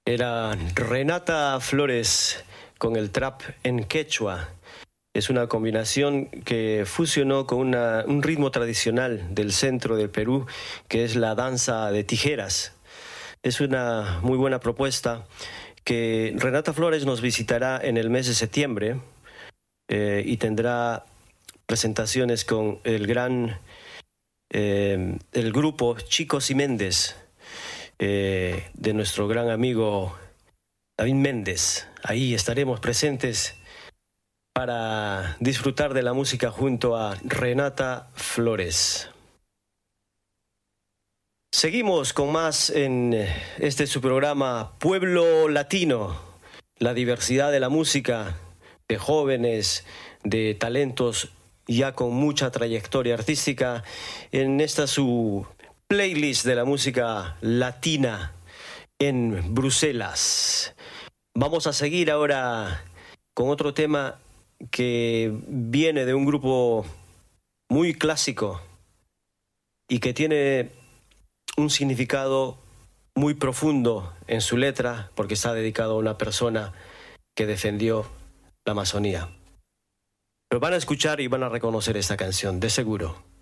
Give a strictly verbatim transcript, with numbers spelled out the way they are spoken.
Era Renata Flores con el trap en quechua. Es una combinación que fusionó con una, un ritmo tradicional del centro del Perú, que es la danza de tijeras. Es una muy buena propuesta que Renata Flores nos visitará en el mes de septiembre eh, y tendrá presentaciones con el gran eh, el grupo Chicos y Méndez, eh, de nuestro gran amigo David Méndez. Ahí estaremos presentes para disfrutar de la música junto a Renata Flores. Seguimos con más en este su programa Pueblo Latino, la diversidad de la música, de jóvenes, de talentos ya con mucha trayectoria artística, en esta su playlist de la música latina en Bruselas. Vamos a seguir ahora con otro tema que viene de un grupo muy clásico y que tiene un significado muy profundo en su letra, porque está dedicado a una persona que defendió la Amazonía. Lo van a escuchar y van a reconocer esta canción, de seguro.